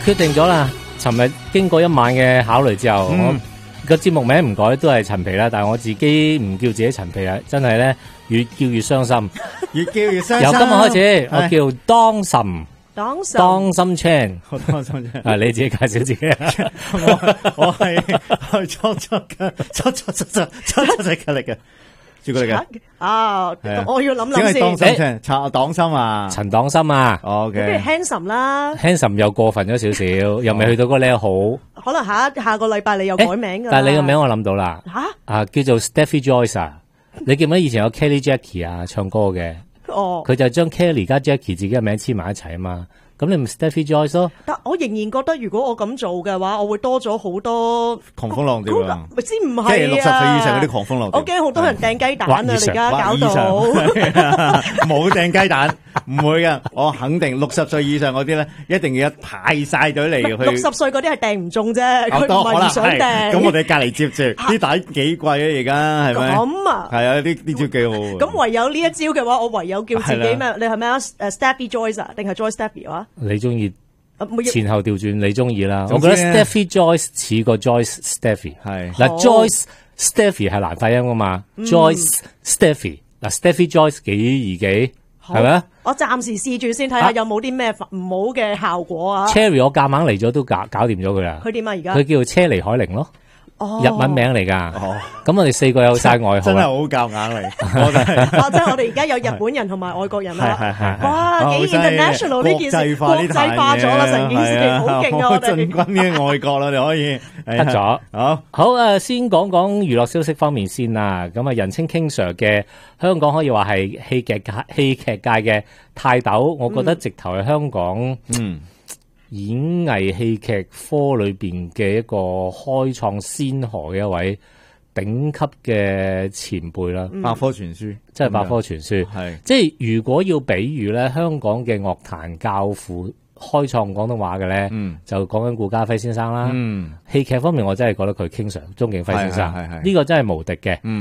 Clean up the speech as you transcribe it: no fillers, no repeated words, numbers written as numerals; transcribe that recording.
決定咗啦。尋日經過一晚嘅考慮之後，我個節目名唔改都係陳皮啦，但係我自己唔叫自己陳皮啦，真係咧越叫越傷心， 越叫越傷心。 由今日開始，我叫當心。當心 Chan， 當心 Chan， 啊你自己介紹自己啊！ 我係作嘅，朱古力嘅啊！我要諗諗先。 當心 Chan， 黨心啊， 陳黨心啊。 OK， 不如 handsome 啦 ，handsome 又過分咗少少，又未去到嗰 level 好。 可能下個禮拜你又改名噶。 但係你個名我諗到啦，叫做 Steffi Joyce 啊！你記唔記得以前有 Kelly Jackie 啊唱歌嘅？ 哦， 佢就將 Kelly 加 Jackie 自己嘅名黐埋一齊啊嘛，咁你咪 Steffi Joyce 咯。 但我仍然覺得如果我咁做嘅話，我會多咗好多狂蜂浪蝶啊！ 咪先唔係啊！ 即係60歲以上嗰啲狂蜂浪蝶。 我驚好多人掟雞蛋啊！你而家搞到冇掟雞蛋，唔會噶。我肯定60歲以上嗰啲咧，一定要一排晒隊嚟去。 60歲嗰啲係掟唔中啫，佢唔係唔想掟。 咁我哋隔離接住啲蛋幾貴啊！而家係咪？ 咁啊， 係啊，呢招幾好。 咁唯有呢一招嘅話，我唯有叫自己咩？你係咩啊？Steffi Joyce 啊，定係 Joyce Steffi 啊？ 你中意前後調轉，你中意啦。我覺得 Steffi Joyce 似個 Joyce Steffi。係嗱 ，Joyce Steffi 係難發音噶嘛？Joyce Steffi 嗱 ，Steffi Joyce 幾易記係咪啊？ 我暫時試住先睇下有冇啲咩唔好嘅效果啊。 Cherry 我夾硬嚟咗都搞掂咗佢啦。 佢點啊？而家佢叫車厘海玲咯。日文名嚟噶，咁我哋4個有晒外號， 真係好夾硬嚟。 即係我哋而家有日本人同埋外國人啦。 係， 哇，幾 international 呢件事，國際化咗啦，成件事好勁啊！我哋進軍嘅外國啦，你可以得咗。好啊，先講講娛樂消息方面先啦。咁啊，人稱 King Sir 嘅香港可以話係戲劇界嘅泰斗，我覺得直頭係香港演藝戲劇科裏邊嘅一個開創先河嘅一位頂級嘅前輩啦， 百科全書， 真係百科全書。係即係如果要比喻咧，香港嘅樂壇教父開創廣東話嘅咧，就講緊顧嘉輝先生啦。戲劇方面，我真係覺得佢King Sir鍾景輝先生呢個真係無敵嘅。